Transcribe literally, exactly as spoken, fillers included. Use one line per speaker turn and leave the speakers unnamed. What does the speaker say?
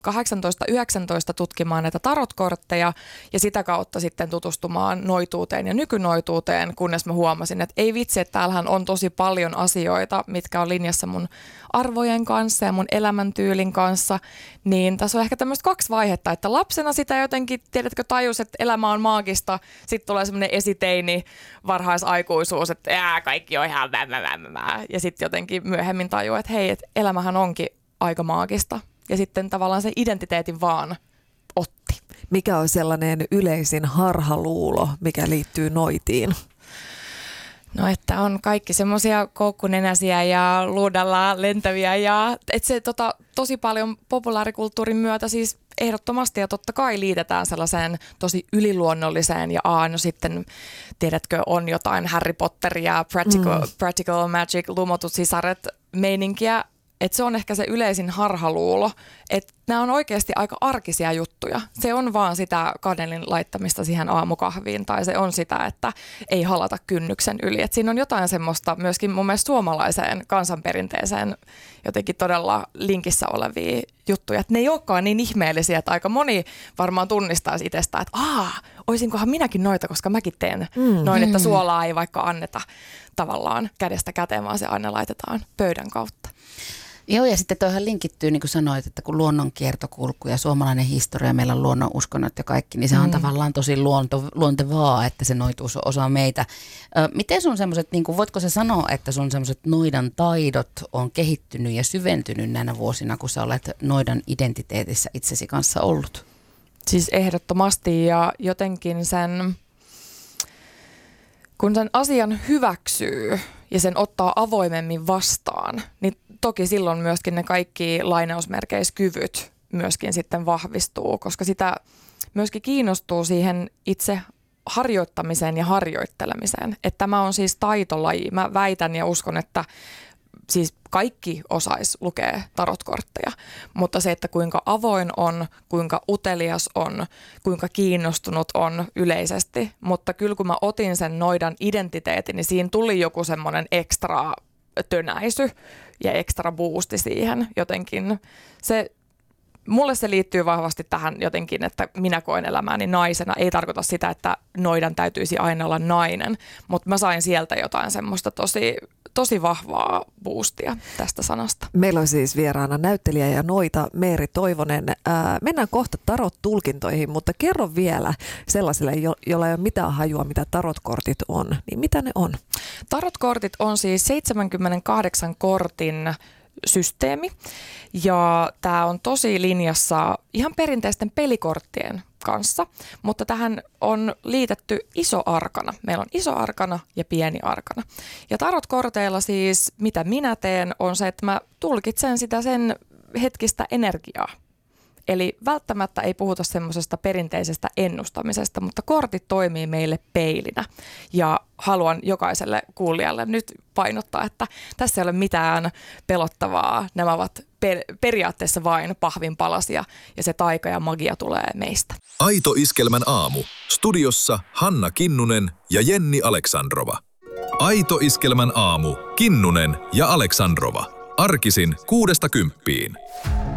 kahdeksantoista yhdeksäntoista tutkimaan näitä tarotkortteja ja sitä kautta sitten tutustumaan noituuteen ja nykynoituuteen, kunnes mä huomasin, että ei vitsi, että täällähän on tosi paljon asioita, mitkä on linjassa mun arvojen kanssa ja mun elämäntyylin kanssa, niin tässä on ehkä tämmöistä kaksi vaihetta, että lapsena sitä jotenkin, tiedätkö, tajus, että elämä on maagista, sitten tulee semmoinen esiteini, varhaisaikuisuus, että ää, kaikki on ihan vämmävämmämää, ja sitten jotenkin myöhemmin tajuu, että hei, että elämähän onkin aika maagista. Ja sitten tavallaan sen identiteetin vaan otti.
Mikä on sellainen yleisin harhaluulo, mikä liittyy noitiin?
No, että on kaikki semmoisia koukkunenäisiä ja luudalla lentäviä ja että se tota, tosi paljon populaarikulttuurin myötä siis ehdottomasti ja totta kai liitetään sellaiseen tosi yliluonnolliseen ja aa, no sitten tiedätkö on jotain Harry Potteria, Practical, mm. practical Magic, lumotut sisaret meininkiä. Että se on ehkä se yleisin harhaluulo, että nämä on oikeasti aika arkisia juttuja. Se on vaan sitä kanelin laittamista siihen aamukahviin tai se on sitä, että ei halata kynnyksen yli. Et siinä on jotain semmoista myöskin mun mielestä suomalaiseen kansanperinteeseen jotenkin todella linkissä olevia juttuja. Et ne ei olekaan niin ihmeellisiä, että aika moni varmaan tunnistaisi itsestään, että aah, oisinkohan minäkin noita, koska mäkin teen mm. noin, että suolaa ei vaikka anneta tavallaan kädestä käteen, vaan se aina laitetaan pöydän kautta.
Joo, ja sitten toihan linkittyy, niin kuin sanoit, että kun luonnon kiertokulku ja suomalainen historia, meillä on luonnon uskonnot ja kaikki, niin se on mm. tavallaan tosi luonto, luontevaa, että se noituus on osa meitä. Ö, miten sun semmoiset, niin kuin, voitko sä sanoa, että sun semmoiset noidan taidot on kehittynyt ja syventynyt näinä vuosina, kun sä olet noidan identiteetissä itsesi kanssa ollut?
Siis ehdottomasti ja jotenkin sen, kun sen asian hyväksyy ja sen ottaa avoimemmin vastaan, niin toki silloin myöskin ne kaikki lainausmerkeiskyvyt myöskin sitten vahvistuu, koska sitä myöskin kiinnostuu siihen itse harjoittamiseen ja harjoittelemiseen. Että tämä on siis taitolaji. Mä väitän ja uskon, että siis kaikki osais lukea tarotkortteja, mutta se, että kuinka avoin on, kuinka utelias on, kuinka kiinnostunut on yleisesti. Mutta kyllä kun mä otin sen noidan identiteetin, niin siinä tuli joku semmoinen ekstra tönäisy ja ekstra boosti siihen jotenkin. Se, mulle se liittyy vahvasti tähän jotenkin, että minä koen elämääni naisena. Ei tarkoita sitä, että noidan täytyisi aina olla nainen, mutta mä sain sieltä jotain semmoista tosi, tosi vahvaa boostia tästä sanasta.
Meillä on siis vieraana näyttelijä ja noita Meeri Toivonen. Ää, mennään kohta tarot-tulkintoihin, mutta kerro vielä sellaisille, jo- jolla ei ole mitään hajua, mitä tarotkortit on. Niin mitä ne on?
Tarotkortit on siis seitsemänkymmentäkahdeksan kortin systeemi ja tämä on tosi linjassa ihan perinteisten pelikorttien kanssa, mutta tähän on liitetty iso arkana. Meillä on iso arkana ja pieni arkana. Ja tarotkorteilla siis, mitä minä teen, on se, että mä tulkitsen sitä sen hetkistä energiaa. Eli välttämättä ei puhuta semmoisesta perinteisestä ennustamisesta, mutta kortit toimii meille peilinä. Ja haluan jokaiselle kuulijalle nyt painottaa, että tässä ei ole mitään pelottavaa. Nämä ovat per- periaatteessa vain pahvinpalasia ja se taika ja magia tulee meistä.
Aito Iskelmän aamu. Studiossa Hanna Kinnunen ja Jenni Aleksandrova. Aito Iskelmän aamu. Kinnunen ja Aleksandrova. Arkisin kuudesta kymppiin.